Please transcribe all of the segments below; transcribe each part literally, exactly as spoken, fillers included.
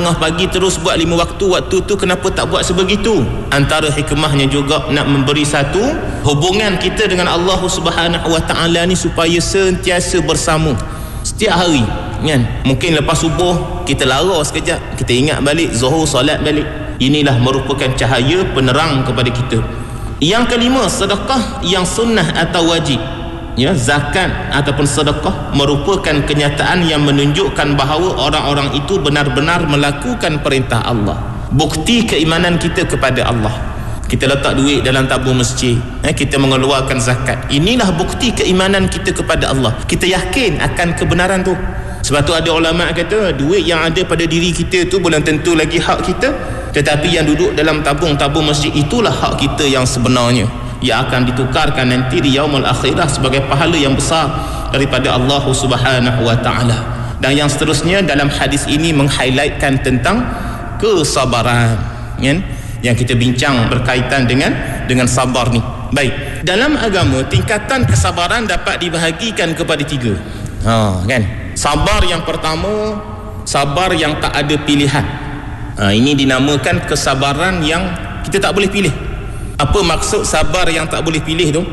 Tengah pagi terus buat lima waktu, waktu tu kenapa tak buat sebegitu? Antara hikmahnya juga nak memberi satu hubungan kita dengan Allah Subhanahu Wa Taala ni supaya sentiasa bersama setiap hari, kan? Mungkin lepas subuh kita lara sekejap, kita ingat balik, zuhur solat balik. Inilah merupakan cahaya penerang kepada kita. Yang kelima, sedekah yang sunnah atau wajib. Ya, zakat ataupun sedekah merupakan kenyataan yang menunjukkan bahawa orang-orang itu benar-benar melakukan perintah Allah. Bukti keimanan kita kepada Allah. Kita letak duit dalam tabung masjid, eh, kita mengeluarkan zakat. Inilah bukti keimanan kita kepada Allah. Kita yakin akan kebenaran tu. Sebab tu ada ulama kata duit yang ada pada diri kita tu belum tentu lagi hak kita, tetapi yang duduk dalam tabung-tabung masjid itulah hak kita yang sebenarnya, yang akan ditukarkan nanti di yaumul akhirah sebagai pahala yang besar daripada Allah Subhanahu Wa Taala. Dan yang seterusnya dalam hadis ini meng-highlightkan tentang kesabaran, kan? Yang kita bincang berkaitan dengan dengan sabar ni. Baik, dalam agama tingkatan kesabaran dapat dibahagikan kepada tiga. Ha, kan? Sabar yang pertama, sabar yang tak ada pilihan. Ha, ini dinamakan kesabaran yang kita tak boleh pilih. Apa maksud sabar yang tak boleh pilih tu?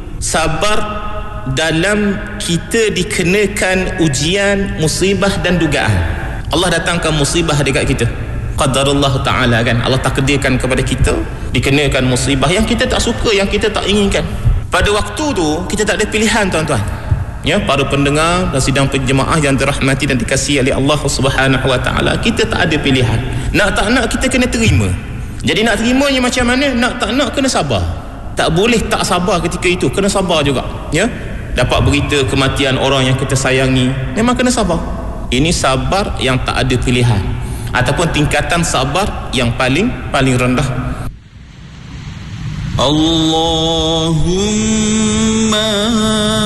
Sabar dalam kita dikenakan ujian, musibah dan dugaan. Allah datangkan musibah dekat kita, qadarullah ta'ala, kan? Allah takdirkan kepada kita dikenakan musibah yang kita tak suka, yang kita tak inginkan. Pada waktu tu kita tak ada pilihan, tuan-tuan. Ya, para pendengar dan sidang penjemaah yang dirahmati dan dikasihi oleh Allah Subhanahu Wa Taala, kita tak ada pilihan. Nak tak nak kita kena terima. Jadi nak terimanya macam mana? Nak tak nak kena sabar. Tak boleh tak sabar ketika itu, kena sabar juga. Ya, dapat berita kematian orang yang kita sayangi, memang kena sabar. Ini sabar yang tak ada pilihan, ataupun tingkatan sabar yang paling paling rendah. Allahumma